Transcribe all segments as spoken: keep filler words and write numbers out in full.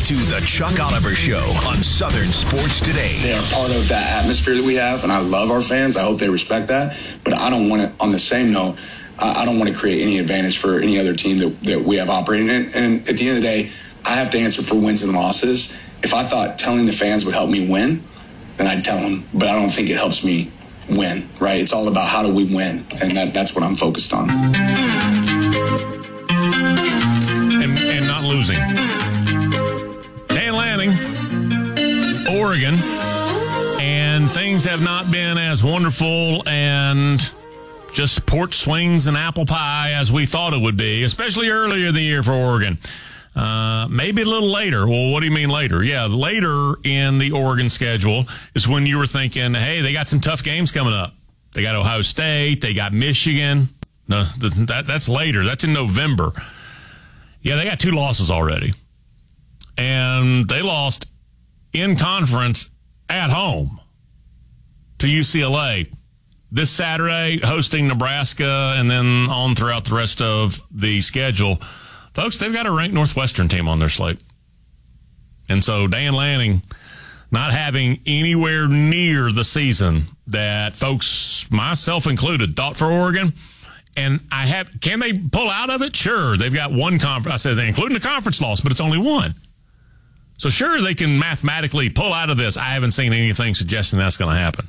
to the Chuck Oliver Show on Southern Sports Today. They are part of that atmosphere that we have, and I love our fans. I hope they respect that. But I don't want to, on the same note, I don't want to create any advantage for any other team that, that we have operating in. And at the end of the day, I have to answer for wins and losses. If I thought telling the fans would help me win, then I'd tell them. But I don't think it helps me win, right? It's all about how do we win, and that, that's what I'm focused on. And, and not losing. Dan Lanning, Oregon, and things have not been as wonderful and just porch swings and apple pie as we thought it would be, especially earlier in the year for Oregon. Uh, maybe a little later. Well, what do you mean later? Yeah, later in the Oregon schedule is when you were thinking, hey, they got some tough games coming up. They got Ohio State. They got Michigan. No, that, that's later. That's in November. Yeah, they got two losses already. And they lost in conference at home to U C L A this Saturday, hosting Nebraska, and then on throughout the rest of the schedule. Folks, they've got a ranked Northwestern team on their slate. And so Dan Lanning not having anywhere near the season that folks, myself included, thought for Oregon. And I have, can they pull out of it? Sure. They've got one conference. I said, including a conference loss, but it's only one. So sure, they can mathematically pull out of this. I haven't seen anything suggesting that's going to happen.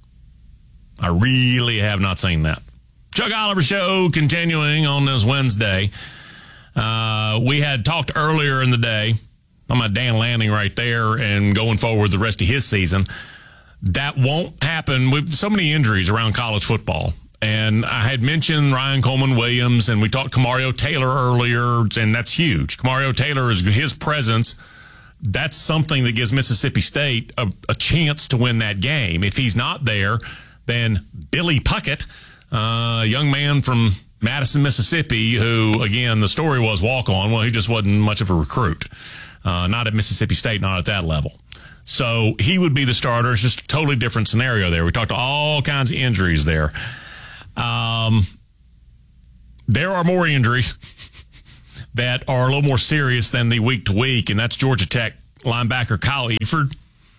I really have not seen that. Chuck Oliver Show continuing on this Wednesday. Uh, we had talked earlier in the day, talking about Dan Lanning right there and going forward the rest of his season. That won't happen with so many injuries around college football. And I had mentioned Ryan Coleman-Williams, and we talked Kamario Taylor earlier, and that's huge. Kamario Taylor, is his presence, that's something that gives Mississippi State a, a chance to win that game. If he's not there, then Billy Puckett, a uh, young man from Madison, Mississippi, who, again, the story was walk-on. Well, he just wasn't much of a recruit. Uh, not at Mississippi State, not at that level. So he would be the starter. It's just a totally different scenario there. We talked all kinds of injuries there. Um, there are more injuries that are a little more serious than the week-to-week, and that's Georgia Tech linebacker Kyle Eford.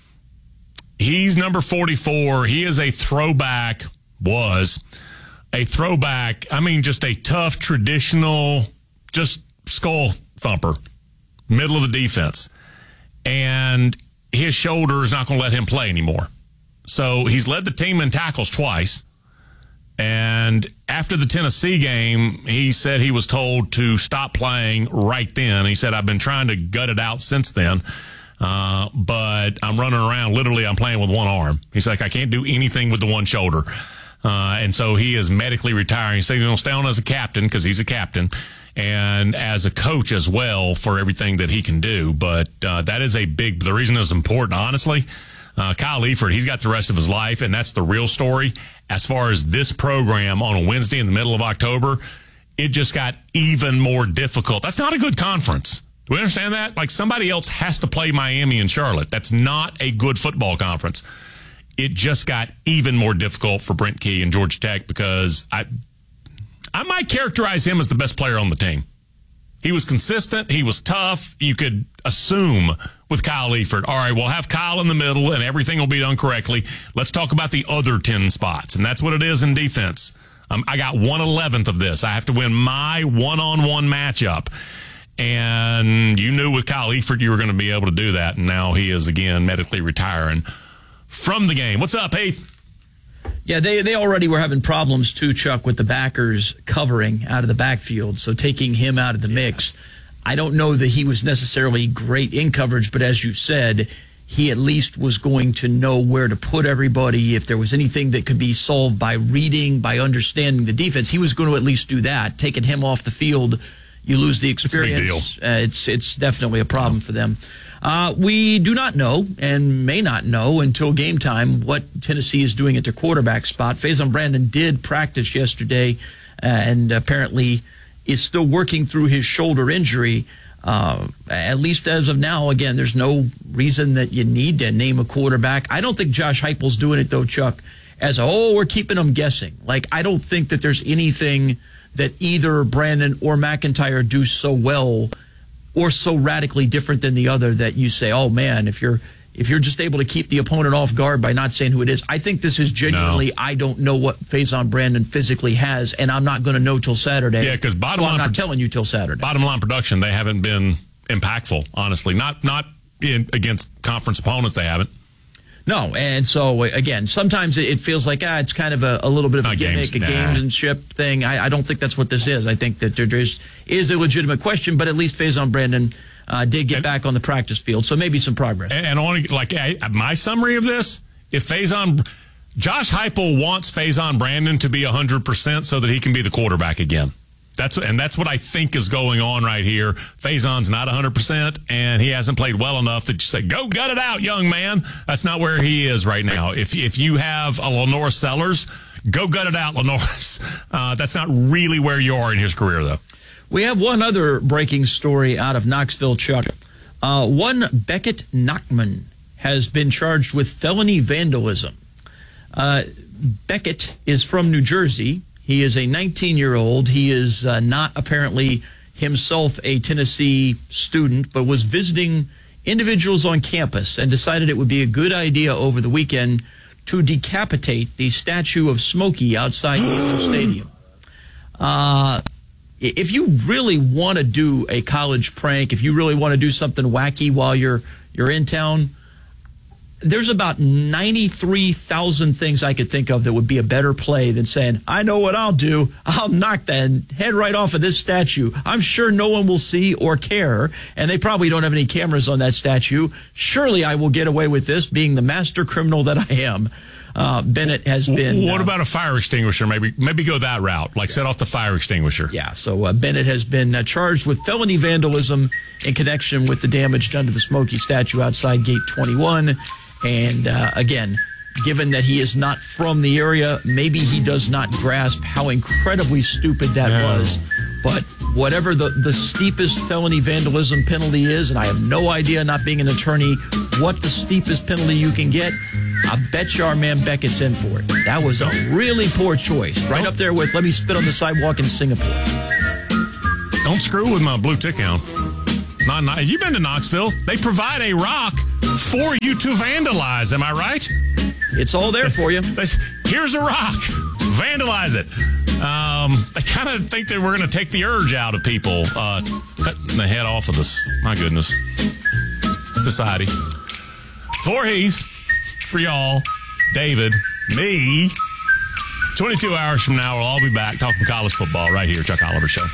He's number forty-four. He is a throwback, was a throwback. I mean, just a tough, traditional, just skull thumper, middle of the defense. And his shoulder is not going to let him play anymore. So he's led the team in tackles twice. And after the Tennessee game, he said he was told to stop playing right then. He said, I've been trying to gut it out since then. Uh, but I'm running around. Literally, I'm playing with one arm. He's like, I can't do anything with the one shoulder. Uh, and so he is medically retiring. He said he's going to stay on as a captain because he's a captain and as a coach as well for everything that he can do. But uh, that is a big, the reason it's important, honestly, uh, Kyle Eford, he's got the rest of his life, and that's the real story. As far as this program on a Wednesday in the middle of October, it just got even more difficult. That's not a good conference. Do we understand that? Like, somebody else has to play Miami and Charlotte. That's not a good football conference. It just got even more difficult for Brent Key and Georgia Tech because I I might characterize him as the best player on the team. He was consistent. He was tough. You could assume with Kyle Eford, all right, we'll have Kyle in the middle and everything will be done correctly. Let's talk about the other ten spots, and that's what it is in defense. Um, I got one eleventh of this. I have to win my one-on-one matchup. And you knew with Kyle Eford you were going to be able to do that, and now he is, again, medically retiring from the game. What's up, Heath? Yeah, they, they already were having problems, too, Chuck, with the backers covering out of the backfield. So taking him out of the yeah. mix, I don't know that he was necessarily great in coverage, but as you said, he at least was going to know where to put everybody. If there was anything that could be solved by reading, by understanding the defense, he was going to at least do that. Taking him off the field, you lose the experience. It's a big deal. Uh, it's, it's definitely a problem for them. Uh, we do not know and may not know until game time what Tennessee is doing at their quarterback spot. Faison Brandon did practice yesterday uh, and apparently is still working through his shoulder injury. Uh, at least as of now, again, there's no reason that you need to name a quarterback. I don't think Josh Heupel's doing it, though, Chuck, as a, oh, we're keeping them guessing. Like, I don't think that there's anything that either Brandon or McIntyre do so well or so radically different than the other that you say, oh man, if you're if you're just able to keep the opponent off guard by not saying who it is. I think this is genuinely, no. I don't know what Faison Brandon physically has, and I'm not going to know till Saturday. Yeah, because bottom so line, I'm not telling you till Saturday. Bottom line production, they haven't been impactful, honestly. Not not in, against conference opponents, they haven't. No, and so, again, sometimes it feels like, ah, it's kind of a, a little bit of a gimmick, a gamesmanship thing. I, I don't think that's what this is. I think that there is, is a legitimate question, but at least Faison Brandon uh, did get and, back on the practice field, so maybe some progress. And, and only, like, I, my summary of this, if Faison, Josh Heupel wants Faison Brandon to be one hundred percent so that he can be the quarterback again. That's and that's what I think is going on right here. Faison's not one hundred percent, and he hasn't played well enough that you say, go gut it out, young man. That's not where he is right now. If if you have a Lenore Sellers, go gut it out, Lenore. Uh, that's not really where you are in his career, though. We have one other breaking story out of Knoxville, Chuck. Uh, one Beckett Nachman has been charged with felony vandalism. Uh, Beckett is from New Jersey. He is a nineteen-year-old. He is uh, not apparently himself a Tennessee student, but was visiting individuals on campus and decided it would be a good idea over the weekend to decapitate the statue of Smokey outside the stadium. Uh, if you really want to do a college prank, if you really want to do something wacky while you're you're in town, there's about ninety-three thousand things I could think of that would be a better play than saying, I know what I'll do. I'll knock the head right off of this statue. I'm sure no one will see or care, and they probably don't have any cameras on that statue. Surely I will get away with this, being the master criminal that I am. Uh, Bennett has been... What uh, about a fire extinguisher? Maybe maybe go that route, like set off the fire extinguisher. Yeah, so uh, Bennett has been uh, charged with felony vandalism in connection with the damage done to the Smokey statue outside Gate twenty-one. And uh, again, given that he is not from the area, maybe he does not grasp how incredibly stupid that yeah. was. But whatever the, the steepest felony vandalism penalty is, and I have no idea, not being an attorney, what the steepest penalty you can get, I bet you our man Beckett's in for it. That was a really poor choice. Right up there with, let me spit on the sidewalk in Singapore. Don't screw with my blue tick hound. Not, not, you've been to Knoxville. They provide a rock for you to vandalize. Am I right? It's all there for you. Here's a rock. Vandalize it. Um, I kind of think that we're going to take the urge out of people uh, cutting the head off of this. My goodness. Society. For Heath, for y'all, David, me. twenty-two hours from now, we'll all be back talking college football right here, Chuck Oliver Show.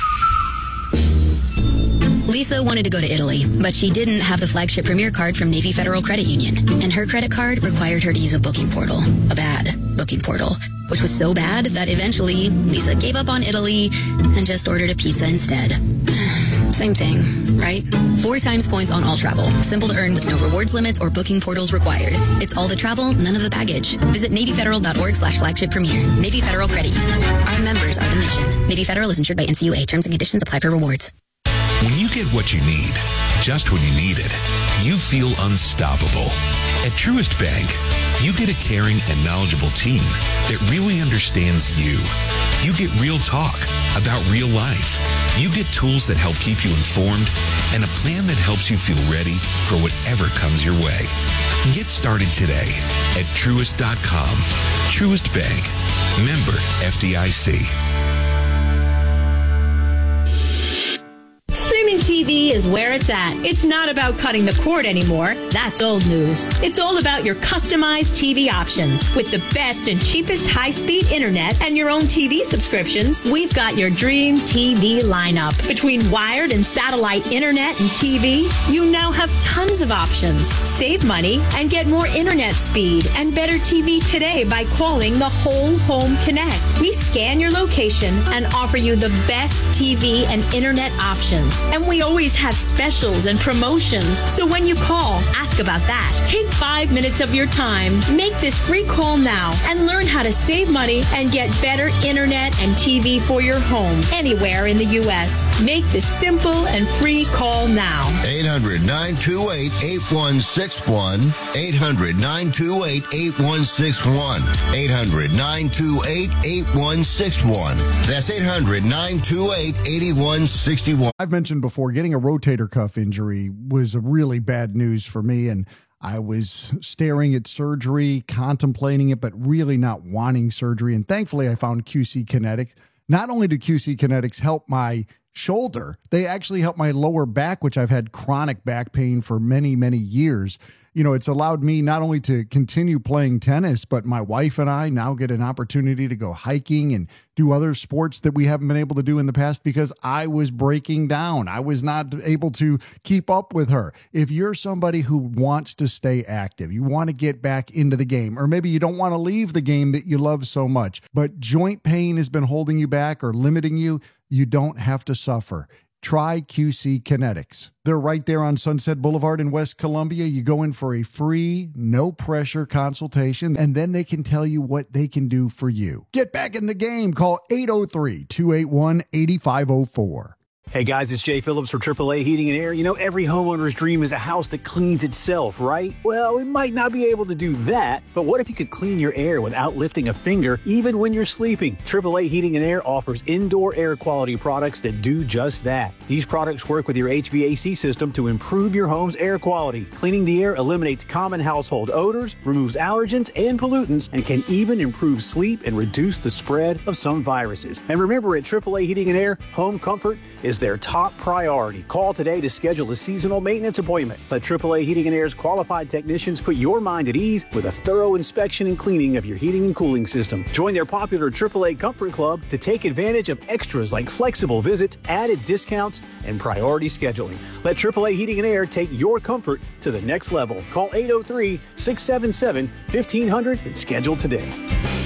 Lisa wanted to go to Italy, but she didn't have the flagship Premier card from Navy Federal Credit Union, and her credit card required her to use a booking portal, a bad booking portal, which was so bad that eventually Lisa gave up on Italy and just ordered a pizza instead. Same thing, right? Four times points on all travel. Simple to earn with no rewards limits or booking portals required. It's all the travel, none of the baggage. Visit NavyFederal.org slash flagship premier. Navy Federal Credit Union. Our members are the mission. Navy Federal is insured by N C U A. Terms and conditions apply for rewards. When you get what you need, just when you need it, you feel unstoppable. At Truist Bank, you get a caring and knowledgeable team that really understands you. You get real talk about real life. You get tools that help keep you informed and a plan that helps you feel ready for whatever comes your way. Get started today at Truist dot com. Truist Bank. Member F D I C. Streaming T V is where it's at. It's not about cutting the cord anymore. That's old news. It's all about your customized T V options. With the best and cheapest high-speed internet and your own T V subscriptions, we've got your dream T V lineup. Between wired and satellite internet and T V, you now have tons of options. Save money and get more internet speed and better T V today by calling the Whole Home Connect. We scan your location and offer you the best T V and internet options. And we always have specials and promotions. So when you call, ask about that. Take five minutes of your time. Make this free call now and learn how to save money and get better internet and T V for your home anywhere in the U S. Make this simple and free call now. eight hundred, nine two eight, eight one six one. eight hundred, nine two eight, eight one six one. eight hundred, nine two eight, eight one six one. That's eight hundred, nine two eight, eight one six one. I've mentioned before, getting getting a rotator cuff injury was a really bad news for me, and I was staring at surgery, contemplating it, but really not wanting surgery. And thankfully, I found Q C Kinetics. Not only did Q C Kinetics help my shoulder, they actually help my lower back, which I've had chronic back pain for many, many years. You know, it's allowed me not only to continue playing tennis, but my wife and I now get an opportunity to go hiking and do other sports that we haven't been able to do in the past because I was breaking down. I was not able to keep up with her. If you're somebody who wants to stay active, you want to get back into the game, or maybe you don't want to leave the game that you love so much, but joint pain has been holding you back or limiting you, you don't have to suffer. Try Q C Kinetics. They're right there on Sunset Boulevard in West Columbia. You go in for a free, no-pressure consultation, and then they can tell you what they can do for you. Get back in the game. Call eight oh three, two eight one, eight five oh four. Hey guys, it's Jay Phillips for triple A Heating and Air. You know, every homeowner's dream is a house that cleans itself, right? Well, we might not be able to do that, but what if you could clean your air without lifting a finger, even when you're sleeping? triple A Heating and Air offers indoor air quality products that do just that. These products work with your H V A C system to improve your home's air quality. Cleaning the air eliminates common household odors, removes allergens and pollutants, and can even improve sleep and reduce the spread of some viruses. And remember, at triple A Heating and Air, home comfort is their top priority. Call today to schedule a seasonal maintenance appointment. Let triple A Heating and Air's qualified technicians put your mind at ease with a thorough inspection and cleaning of your heating and cooling system. Join their popular triple A Comfort Club to take advantage of extras like flexible visits, added discounts, and priority scheduling. Let triple A Heating and Air take your comfort to the next level. Call eight oh three, six seven seven, fifteen hundred and schedule today.